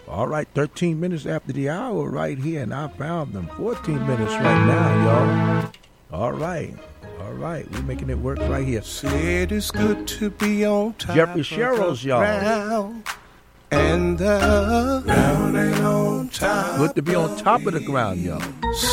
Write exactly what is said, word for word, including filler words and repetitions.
All right, thirteen minutes after the hour right here, and I found them. fourteen minutes right now, y'all. All right. All right, we're making it work right here. It is good to be on top Jeffrey Sherrills, y'all. Ground, and the ground ain't on top. Good to be on top of the ground, y'all.